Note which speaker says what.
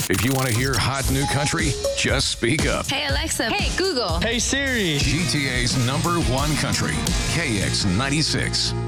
Speaker 1: If you want to hear hot new country, just speak up.
Speaker 2: Hey, Alexa. Hey, Google.
Speaker 3: Hey, Siri.
Speaker 1: GTA's #1 country, KX96.